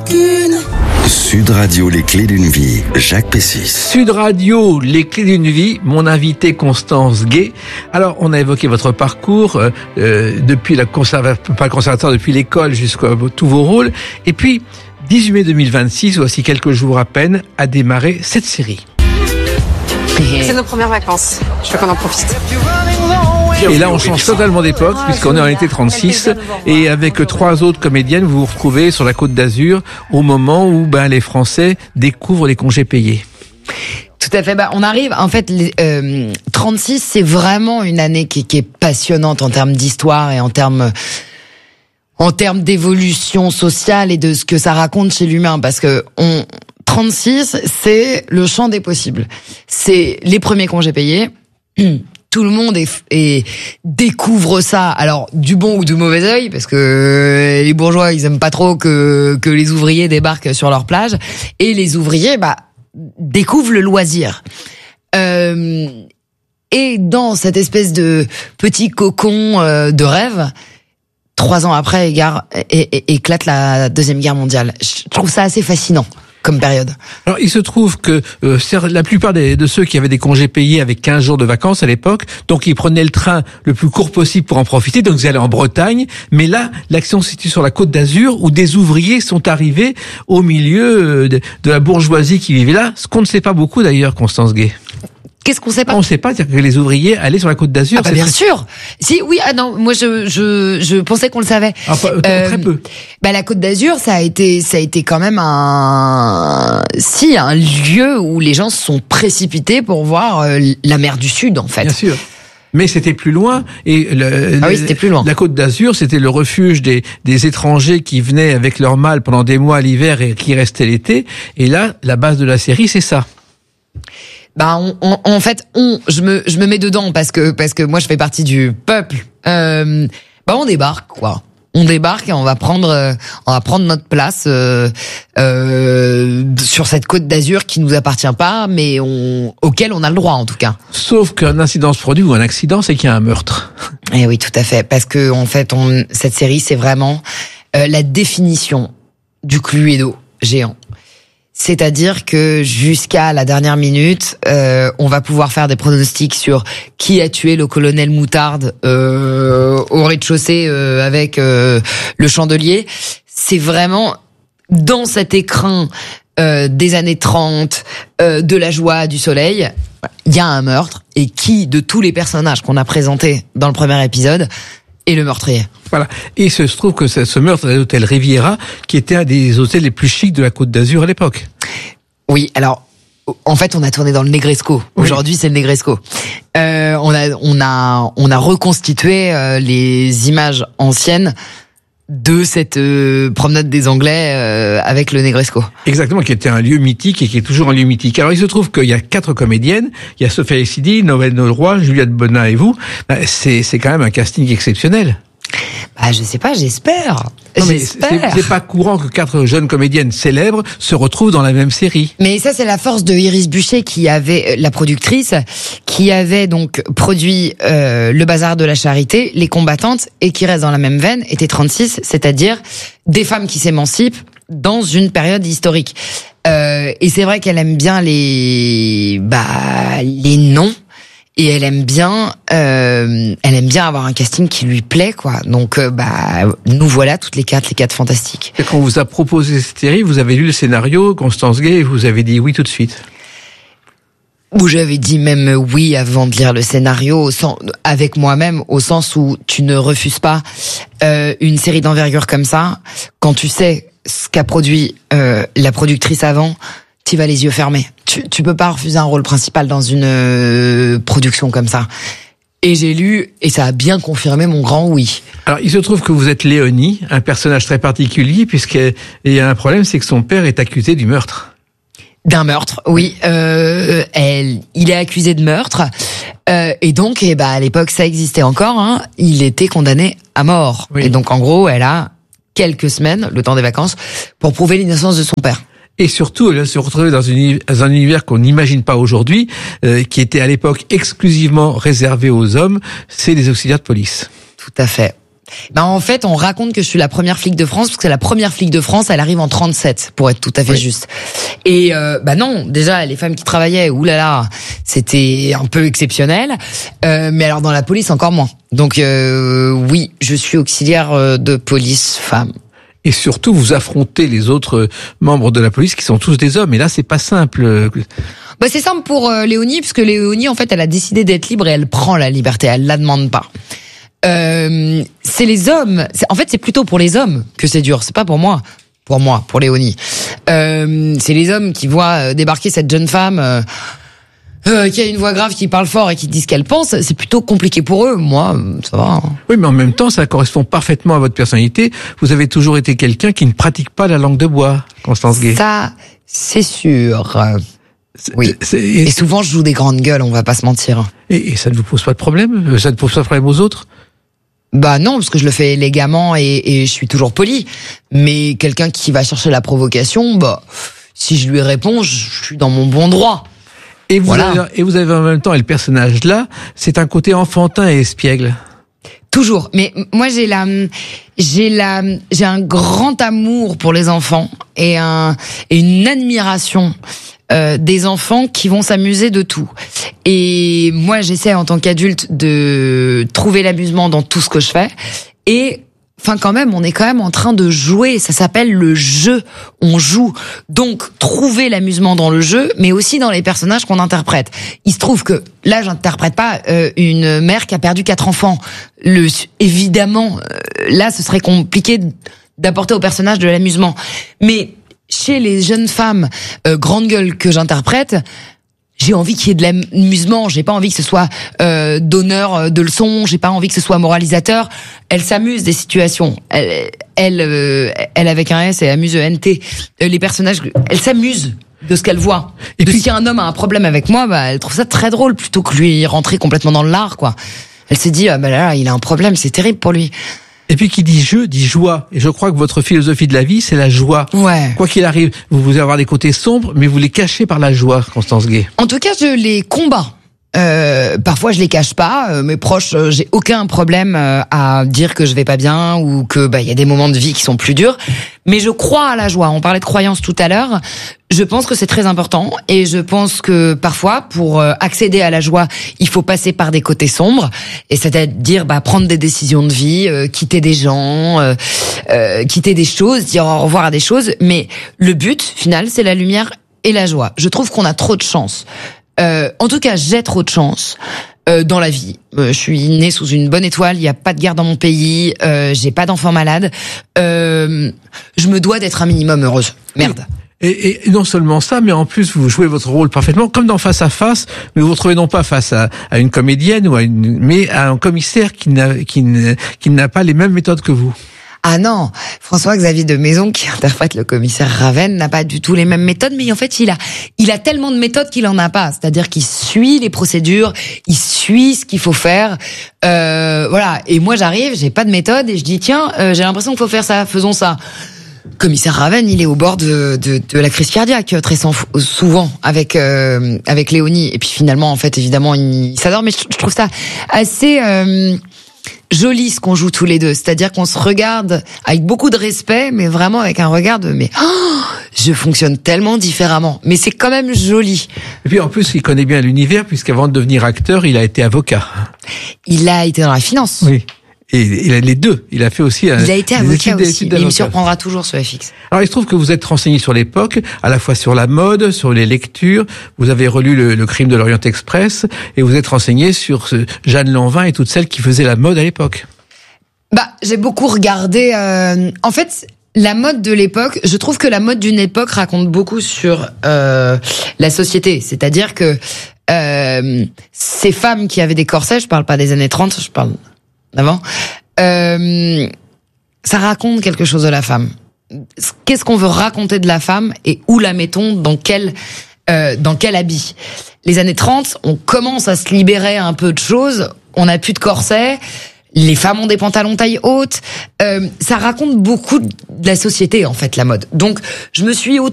aucune. Sud Radio, les clés d'une vie, Jacques Pessis. Sud Radio, les clés d'une vie, mon invité Constance Gay. Alors, on a évoqué votre parcours depuis depuis l'école jusqu'à tous vos rôles. Et puis, 18 mai 2026, voici quelques jours à peine, a démarré cette série. C'est nos premières vacances. Je veux qu'on en profite. Et là, on change totalement d'époque, puisqu'on est en été 36, et avec 3 autres comédiennes, vous vous retrouvez sur la Côte d'Azur au moment où les Français découvrent les congés payés. Tout à fait. On arrive, en fait, 36, c'est vraiment une année qui est passionnante en termes d'histoire et en termes d'évolution sociale et de ce que ça raconte chez l'humain, parce que 36, c'est le champ des possibles. C'est les premiers congés payés. Tout le monde découvre ça, alors du bon ou du mauvais œil, parce que les bourgeois, ils aiment pas trop que les ouvriers débarquent sur leur plage, et les ouvriers découvrent le loisir. Et dans cette espèce de petit cocon de rêve, 3 ans après éclate la Deuxième Guerre mondiale. Je trouve ça assez fascinant comme période. Alors, il se trouve que la plupart de ceux qui avaient des congés payés avaient 15 jours de vacances à l'époque, donc ils prenaient le train le plus court possible pour en profiter, donc ils allaient en Bretagne. Mais là, l'action se situe sur la Côte d'Azur, où des ouvriers sont arrivés au milieu de la bourgeoisie qui vivait là, ce qu'on ne sait pas beaucoup d'ailleurs, Constance Gay. Qu'est-ce qu'on sait pas? On ne sait pas, c'est-à-dire que les ouvriers allaient sur la Côte d'Azur. Bien sûr. Si, oui, non, moi je pensais qu'on le savait. Très peu. La Côte d'Azur, ça a été quand même un lieu où les gens se sont précipités pour voir la mer du Sud, en fait. Bien sûr. Mais c'était plus loin, et c'était plus loin. La Côte d'Azur, c'était le refuge des étrangers qui venaient avec leur mâle pendant des mois l'hiver et qui restaient l'été. Et là, la base de la série, c'est ça. En fait, je me mets dedans parce que moi je fais partie du peuple. On débarque, quoi. On débarque et on va prendre notre place sur cette Côte d'Azur qui nous appartient pas, mais auquel on a le droit en tout cas. Sauf qu'un incident se produit, ou un accident, c'est qu'il y a un meurtre. Eh oui, tout à fait, parce que en fait, cette série, c'est vraiment la définition du Cluedo géant. C'est-à-dire que jusqu'à la dernière minute, on va pouvoir faire des pronostics sur qui a tué le colonel Moutarde au rez-de-chaussée avec le chandelier. C'est vraiment dans cet écrin des années 30, de la joie, du soleil, il y a un meurtre, et qui de tous les personnages qu'on a présentés dans le premier épisode est le meurtrier. Voilà. Et il se trouve que ce meurtre est l'hôtel Riviera, qui était un des hôtels les plus chics de la Côte d'Azur à l'époque. Oui, alors, en fait, on a tourné dans le Negresco. Aujourd'hui, c'est le Negresco. On a reconstitué les images anciennes de cette promenade des Anglais avec le Negresco. Exactement, qui était un lieu mythique et qui est toujours un lieu mythique. Alors, il se trouve qu'il y a 4 comédiennes. Il y a Sophia Essidi, Noël Nolroy, Juliette Bonnat et vous. C'est quand même un casting exceptionnel. Je sais pas, j'espère. Non, mais c'est pas courant que 4 jeunes comédiennes célèbres se retrouvent dans la même série. Mais ça, c'est la force de Iris Buchet, la productrice, qui avait donc produit Le Bazar de la Charité, Les Combattantes, et qui reste dans la même veine, était 36, c'est-à-dire des femmes qui s'émancipent dans une période historique. Et c'est vrai qu'elle aime bien les noms. Et elle aime bien avoir un casting qui lui plaît, quoi. Donc, nous voilà toutes les quatre fantastiques. Et quand on vous a proposé cette série, vous avez lu le scénario, Constance Gay, et vous avez dit oui tout de suite. Ou j'avais dit même oui avant de lire le scénario, avec moi-même, au sens où tu ne refuses pas une série d'envergure comme ça, quand tu sais ce qu'a produit la productrice avant. Tu vas les yeux fermés. Tu peux pas refuser un rôle principal dans une production comme ça. Et j'ai lu, et ça a bien confirmé mon grand oui. Alors, il se trouve que vous êtes Léonie, un personnage très particulier, puisqu'il y a un problème, c'est que son père est accusé du meurtre. D'un meurtre, oui. Il est accusé de meurtre. Et donc, à l'époque, ça existait encore, hein. Il était condamné à mort. Oui. Et donc, en gros, elle a quelques semaines, le temps des vacances, pour prouver l'innocence de son père. Et surtout, elle se retrouvait dans un univers qu'on n'imagine pas aujourd'hui, qui était à l'époque exclusivement réservé aux hommes, c'est les auxiliaires de police. Tout à fait. Ben en fait, on raconte que je suis la première flic de France parce que la première flic de France, elle arrive en 37 pour être tout à fait juste. Et non, déjà les femmes qui travaillaient, oulala, c'était un peu exceptionnel. Mais alors dans la police encore moins. Donc oui, je suis auxiliaire de police femme. Et surtout, vous affrontez les autres membres de la police qui sont tous des hommes. Et là, c'est pas simple. Bah c'est simple pour Léonie, puisque Léonie, en fait, elle a décidé d'être libre et elle prend la liberté. Elle la demande pas. C'est les hommes. En fait, c'est plutôt pour les hommes que c'est dur. C'est pas pour moi. Pour Léonie. C'est les hommes qui voient débarquer cette jeune femme qui a une voix grave, qui parle fort et qui dit ce qu'elle pense. C'est plutôt compliqué pour eux. Moi, ça va. Oui, mais en même temps, ça correspond parfaitement à votre personnalité. Vous avez toujours été quelqu'un qui ne pratique pas la langue de bois, Constance Gay. Ça, c'est sûr. Oui. Et souvent, je joue des grandes gueules, on va pas se mentir. Et ça ne vous pose pas de problème? Ça ne pose pas de problème aux autres? Bah non, parce que je le fais élégamment et je suis toujours poli. Mais quelqu'un qui va chercher la provocation, bah, si je lui réponds, je suis dans mon bon droit. Et vous avez en même temps, et le personnage là, c'est un côté enfantin et espiègle. Toujours. Mais moi, j'ai un grand amour pour les enfants et une admiration des enfants qui vont s'amuser de tout. Et moi, j'essaie en tant qu'adulte de trouver l'amusement dans tout ce que je fais. Et enfin, quand même, on est quand même en train de jouer. Ça s'appelle le jeu. On joue. Donc, trouver l'amusement dans le jeu, mais aussi dans les personnages qu'on interprète. Il se trouve que là, j'interprète pas une mère qui a perdu 4 enfants. Évidemment, là, ce serait compliqué d'apporter au personnage de l'amusement. Mais chez les jeunes femmes grandes gueules que j'interprète, j'ai envie qu'il y ait de l'amusement. J'ai pas envie que ce soit donneur de leçons. J'ai pas envie que ce soit moralisateur. Elle s'amuse des situations. Elle avec un S, elle amuse ENT. Les personnages, elle s'amuse de ce qu'elle voit. Et puis, si un homme a un problème avec moi, bah, elle trouve ça très drôle plutôt que lui rentrer complètement dans l'art, quoi. Elle se dit, ah bah là, il a un problème, c'est terrible pour lui. Et puis qui dit jeu, dit joie. Et je crois que votre philosophie de la vie, c'est la joie. Ouais. Quoi qu'il arrive, vous allez avoir des côtés sombres, mais vous les cachez par la joie, Constance Gay. En tout cas, je les combats. Parfois, je les cache pas. Mes proches, j'ai aucun problème à dire que je vais pas bien ou que y a des moments de vie qui sont plus durs. Mais je crois à la joie. On parlait de croyance tout à l'heure. Je pense que c'est très important et je pense que parfois, pour accéder à la joie, il faut passer par des côtés sombres. Et c'est-à-dire prendre des décisions de vie, quitter des gens, quitter des choses, dire au revoir à des choses. Mais le but final, c'est la lumière et la joie. Je trouve qu'on a trop de chance. En tout cas, j'ai trop de chance dans la vie. Je suis née sous une bonne étoile, il n'y a pas de guerre dans mon pays, j'ai pas d'enfants malades. Je me dois d'être un minimum heureuse. Merde. Et non seulement ça, mais en plus vous jouez votre rôle parfaitement, comme dans Face à Face, mais vous vous retrouvez non pas face à une comédienne mais à un commissaire qui n'a pas les mêmes méthodes que vous. Ah non, François-Xavier de Maison, qui interprète le commissaire Raven, n'a pas du tout les mêmes méthodes, mais en fait, il a tellement de méthodes qu'il en a pas. C'est-à-dire qu'il suit les procédures, il suit ce qu'il faut faire. Voilà. Et moi, j'arrive, j'ai pas de méthode, et je dis, tiens, j'ai l'impression qu'il faut faire ça, faisons ça. Commissaire Raven, il est au bord de la crise cardiaque très souvent avec Léonie. Et puis finalement, en fait, évidemment, il s'adore, mais je trouve ça assez joli ce qu'on joue tous les deux, c'est-à-dire qu'on se regarde avec beaucoup de respect, mais vraiment avec un regard de je fonctionne tellement différemment, mais c'est quand même joli. Et puis en plus, il connaît bien l'univers puisqu'avant de devenir acteur, il a été avocat. Il a été dans la finance. Oui. Et il a les deux. Il a fait aussi. Il a été avocat aussi. Il me surprendra toujours ce FX. Alors il se trouve que vous êtes renseigné sur l'époque, à la fois sur la mode, sur les lectures. Vous avez relu le Crime de l'Orient Express et vous êtes renseigné sur Jeanne Lanvin et toutes celles qui faisaient la mode à l'époque. J'ai beaucoup regardé. En fait, la mode de l'époque, je trouve que la mode d'une époque raconte beaucoup sur la société. C'est-à-dire que ces femmes qui avaient des corsets, je parle pas des années 30, je parle d'avant, ça raconte quelque chose de la femme. Qu'est-ce qu'on veut raconter de la femme et où la mettons, dans quel habit. Les années 30, on commence à se libérer un peu de choses, on n'a plus de corset, les femmes ont des pantalons taille haute, ça raconte beaucoup de la société en fait, la mode. Donc je me suis